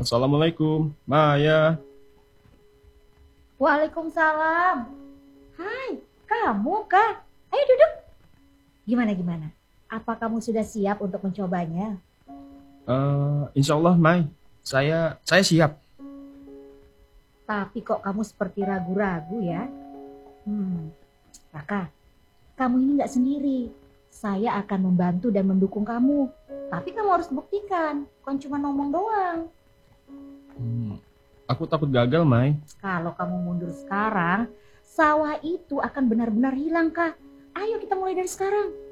Assalamualaikum, Maya. Waalaikumsalam. Hai, kamu kah? Ayo duduk. Gimana? Apa kamu sudah siap untuk mencobanya? Insya Allah, May. Saya siap. Tapi kok kamu seperti ragu-ragu ya? Raka, kamu ini nggak sendiri. Saya akan membantu dan mendukung kamu. Tapi kamu harus buktikan, bukan cuma ngomong doang. Hmm, aku takut gagal, May. Kalau kamu mundur sekarang, sawah itu akan benar-benar hilang, Kak. Ayo kita mulai dari sekarang.